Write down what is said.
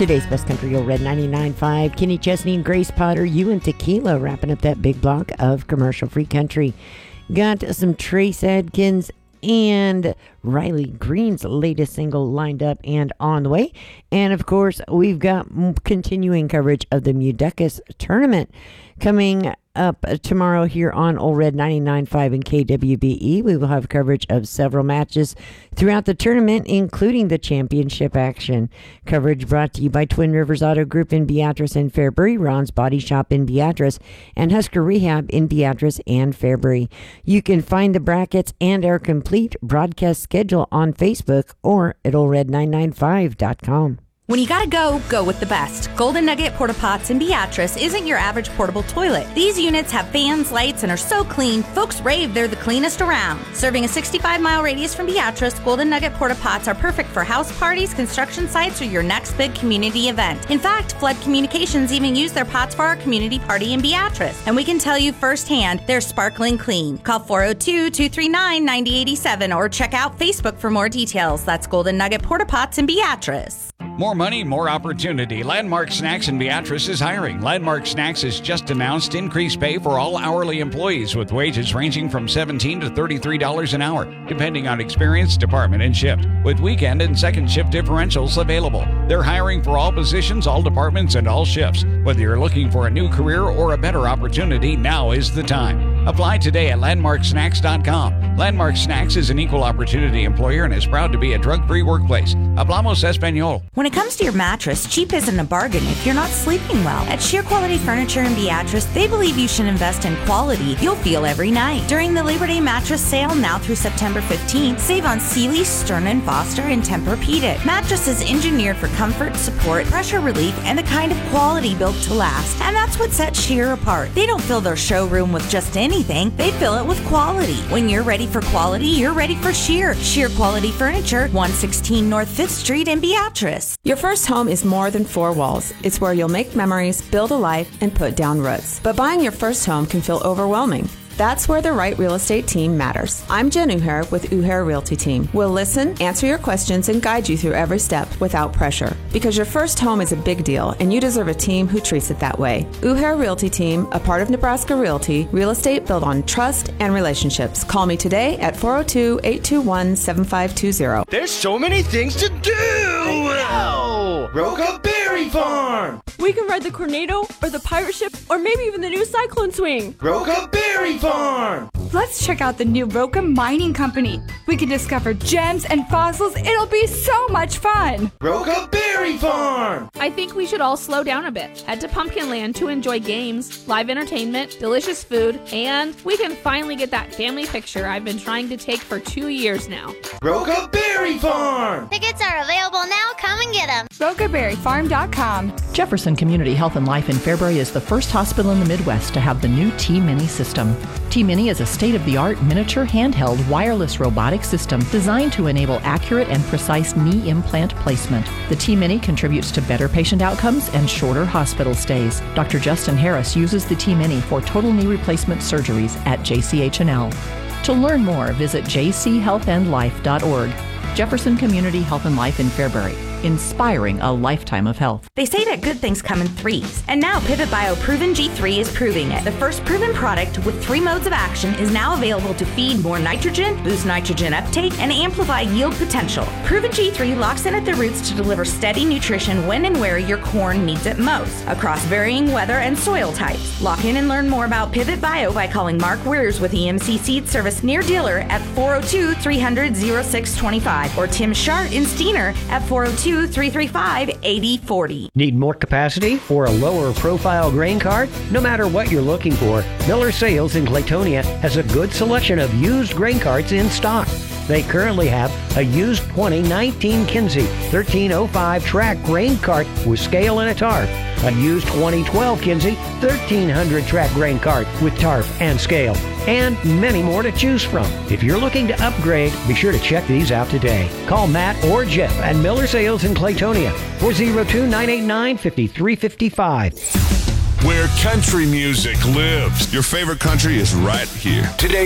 Today's Best Country Old Red 99.5. Kenny Chesney and Grace Potter, You and Tequila, wrapping up that big block of commercial-free country. Got some Trace Adkins and Riley Green's latest single lined up and on the way. And, of course, we've got continuing coverage of the Mudecas tournament coming up tomorrow here on Old Red 99.5 and KWBE. We will have coverage of several matches throughout the tournament, including the championship action. Coverage brought to you by Twin Rivers Auto Group in Beatrice and Fairbury, Ron's Body Shop in Beatrice, and Husker Rehab in Beatrice and Fairbury. You can find the brackets and our complete broadcast schedule on Facebook or at oldred995.com. When you gotta go, go with the best. Golden Nugget Porta Pots in Beatrice isn't your average portable toilet. These units have fans, lights, and are so clean, folks rave they're the cleanest around. Serving a 65-mile radius from Beatrice, Golden Nugget Porta Pots are perfect for house parties, construction sites, or your next big community event. In fact, Flood Communications even used their pots for our community party in Beatrice. And we can tell you firsthand, they're sparkling clean. Call 402-239-9087 or check out Facebook for more details. That's Golden Nugget Porta Pots in Beatrice. More money, more opportunity. Landmark Snacks in Beatrice is hiring. Landmark Snacks has just announced increased pay for all hourly employees with wages ranging from $17 to $33 an hour, depending on experience, department, and shift, with weekend and second shift differentials available. They're hiring for all positions, all departments, and all shifts. Whether you're looking for a new career or a better opportunity, now is the time. Apply today at landmarksnacks.com. Landmark Snacks is an equal opportunity employer and is proud to be a drug-free workplace. Hablamos Español. When it comes to your mattress, cheap isn't a bargain if you're not sleeping well. At Sheer Quality Furniture in Beatrice, they believe you should invest in quality you'll feel every night. During the Labor Day mattress sale now through September 15th, save on Sealy, Stearns & Foster, and Tempur-Pedic. Mattresses engineered for comfort, support, pressure relief, and the kind of quality built to last. And that's what sets Sheer apart. They don't fill their showroom with just anything, they fill it with quality. When you're ready for quality, you're ready for Sheer. Sheer Quality Furniture, 116 North 5th Street in Beatrice. Your first home is more than four walls. It's where you'll make memories, build a life, and put down roots. But buying your first home can feel overwhelming. That's where the right real estate team matters. I'm Jen Uher with Uher Realty Team. We'll listen, answer your questions, and guide you through every step without pressure. Because your first home is a big deal, and you deserve a team who treats it that way. Uher Realty Team, a part of Nebraska Realty, real estate built on trust and relationships. Call me today at 402-821-7520. There's so many things to do! Roca Berry Farm! We can ride the Tornado or the pirate ship or maybe even the new Cyclone Swing. Roca Berry Farm! Let's check out the new Roca Mining Company. We can discover gems and fossils. It'll be so much fun. Roca Berry Farm! I think we should all slow down a bit. Head to Pumpkinland to enjoy games, live entertainment, delicious food, and we can finally get that family picture I've been trying to take for 2 years now. Roca Berry Farm! Tickets are available now. Come and get them. RocaBerryFarm.com. Jefferson Community Health and Life in Fairbury is the first hospital in the Midwest to have the new T-Mini system. T-Mini is a state-of-the-art miniature handheld wireless robotic system designed to enable accurate and precise knee implant placement. The T-Mini contributes to better patient outcomes and shorter hospital stays. Dr. Justin Harris uses the T-Mini for total knee replacement surgeries at JCH&L. To learn more, visit jchealthandlife.org. Jefferson Community Health and Life in Fairbury, inspiring a lifetime of health. They say that good things come in threes. And now Pivot Bio Proven G3 is proving it. The first proven product with 3 modes of action is now available to feed more nitrogen, boost nitrogen uptake, and amplify yield potential. Proven G3 locks in at the roots to deliver steady nutrition when and where your corn needs it most, across varying weather and soil types. Lock in and learn more about Pivot Bio by calling Mark Weirs with EMC Seed Service near dealer at 402-300-0625 or Tim Shart in Steiner at 402-335-8040. Need more capacity or a lower profile grain cart? No matter what you're looking for, Miller Sales in Claytonia has a good selection of used grain carts in stock. They currently have a used 2019 Kinsey 1305 track grain cart with scale and a tarp, a used 2012 Kinsey 1300 track grain cart with tarp and scale, and many more to choose from. If you're looking to upgrade, be sure to check these out today. Call Matt or Jeff at Miller Sales in Claytonia, 402-989-5355. Where country music lives. Your favorite country is right here. Today